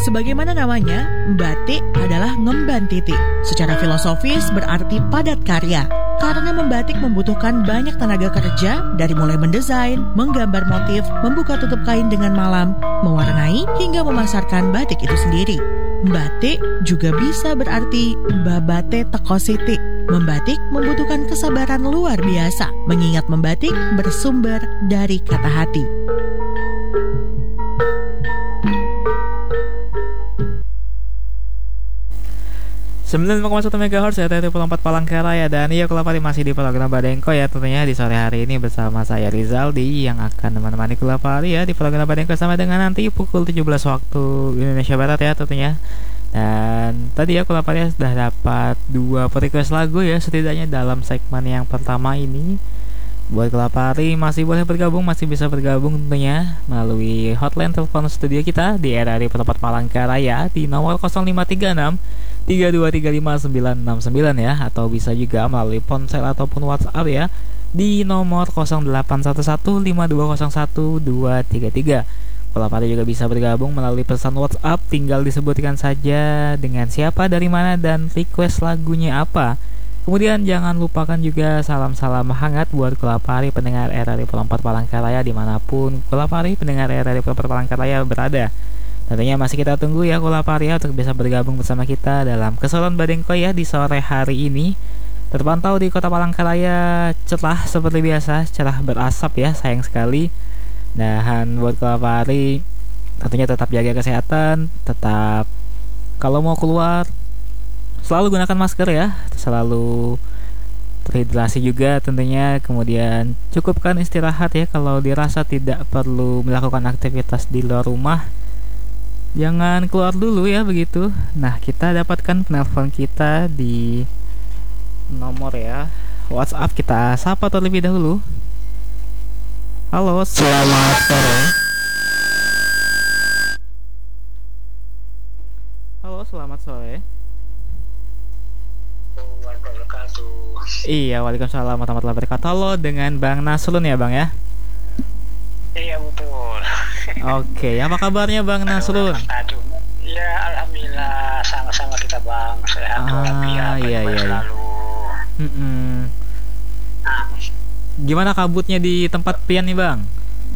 Sebagaimana namanya, membatik adalah ngemban titik. Secara filosofis berarti padat karya. Karena membatik membutuhkan banyak tenaga kerja dari mulai mendesain, menggambar motif, membuka tutup kain dengan malam, mewarnai, hingga memasarkan batik itu sendiri. Membatik juga bisa berarti babate teko siti. Membatik membutuhkan kesabaran luar biasa, mengingat membatik bersumber dari kata hati. 95,1 MHz ya, TT Pulau 4 Palangkaraya. Dan iya, Kulapari masih di program Badengko ya, tentunya di sore hari ini bersama saya Rizaldi yang akan menemani Kulapari ya di program Badengko sama dengan nanti pukul 17 waktu Indonesia Barat ya tentunya. Dan tadi ya Kulapari sudah dapat 2 request lagu ya setidaknya dalam segmen yang pertama ini. Buat Kulapari masih boleh bergabung, masih bisa bergabung tentunya melalui hotline telepon studio kita di RRI Perempat Palangkaraya di nomor 0536 3235 969 ya, atau bisa juga melalui ponsel ataupun WhatsApp ya di nomor 08115201 233. Kulapari juga bisa bergabung melalui pesan WhatsApp, tinggal disebutkan saja dengan siapa, dari mana, dan request lagunya apa. Kemudian jangan lupakan juga salam-salam hangat buat Kulapari pendengar RRI Pulau 4 Palangkaraya dimanapun Kulapari pendengar RRI Pulau 4 Palangkaraya berada. Tentunya masih kita tunggu ya Kulapari ya untuk bisa bergabung bersama kita dalam keseruan Badengko ya di sore hari ini. Terpantau di Kota Palangkaraya cerah seperti biasa, cerah berasap ya, sayang sekali. Dan buat Kulapari tentunya tetap jaga kesehatan, tetap kalau mau keluar selalu gunakan masker ya, selalu terhidrasi juga tentunya. Kemudian cukupkan istirahat ya, kalau dirasa tidak perlu melakukan aktivitas di luar rumah jangan keluar dulu ya begitu. Nah, kita dapatkan penelpon kita di nomor ya WhatsApp, kita sapa terlebih dahulu. Halo, selamat sore. Halo, selamat sore. Iya, waalaikumsalam warahmatullahi wabarakatuh. Halo, dengan Bang Nasrun ya Bang ya? Iya betul. Oke, apa kabarnya Bang Nasrun? Aduh, ya alhamdulillah sama-sama kita Bang, sehat walafiat, iya. selalu. Gimana kabutnya di tempat Pian nih Bang?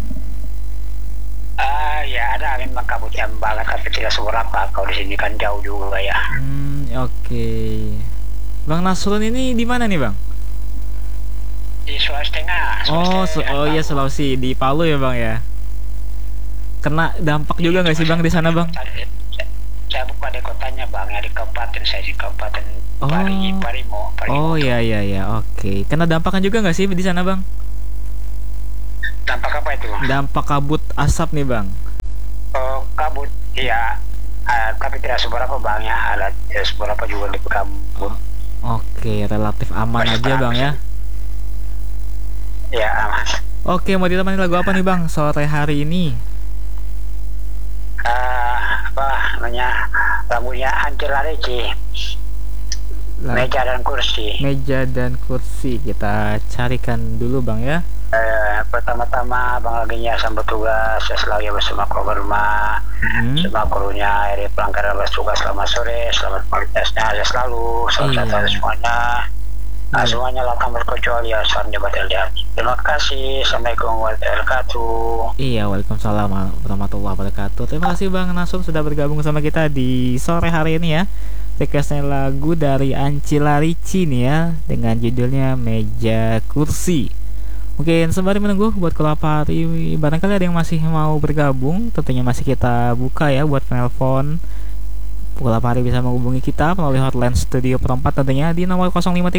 Ya ada angin kabutnya banget, tapi tidak seberapa. Kalau di sini kan jauh juga ya. Oke. Bang Nasrun ini di mana nih Bang? Di Sulawesi Tengah. Oh iya, Sulawesi, di Palu ya Bang ya. Kena dampak juga nggak sih Bang di sana Bang? Saya bukan di kotanya Bang, ya di kabupaten, saya di kabupaten Parimo. Oh iya, oke. Kena dampaknya juga nggak sih di sana Bang? Dampak apa itu? Dampak kabut asap nih Bang. Kabut, iya. Tapi tidak seberapa Bang ya, seberapa juga di kabut. Oke, relatif aman aja Bang ya. Ya aman. Oke, mau ditemani lagu apa nih Bang sore hari ini? Apa namanya, lagunya Angela Ricci, Meja dan Kursi. Meja dan Kursi, kita carikan dulu Bang ya. Pertama-tama Bang laginya sambut tugas, saya selalu ya bersama keluarga rumah, semua krunya RRI Palangkaraya bertugas. Selamat sore, selamat kualitasnya, saya selalu salam semuanya. Semuanya lakam berkecuali ya, salam jabat LDR. Terima kasih, assalamualaikum warahmatullahi wabarakatuh. Iya, waalaikumsalam warahmatullahi wabarakatuh. Terima kasih Bang Nasrun sudah bergabung sama kita di sore hari ini ya. Requestnya lagu dari Angela Ricci nih ya, dengan judulnya Meja Kursi. Mungkin sembari menunggu buat Kulapari, barangkali ada yang masih mau bergabung, tentunya masih kita buka ya buat penelpon. Kulapari bisa menghubungi kita melalui hotline studio perempat tentunya di nomor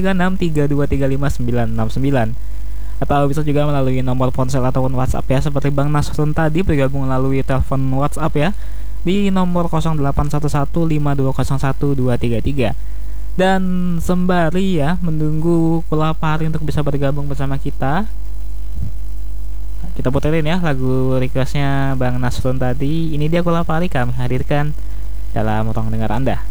0536 3235 969, atau bisa juga melalui nomor ponsel ataupun WhatsApp ya, seperti Bang Nasrun tadi bergabung melalui telepon WhatsApp ya di nomor 08115201 233. Dan sembari ya menunggu Kulapari untuk bisa bergabung bersama kita puterin ya lagu requestnya Bang Nasrun tadi. Ini dia Kulapari kami hadirkan dalam ruang dengar Anda.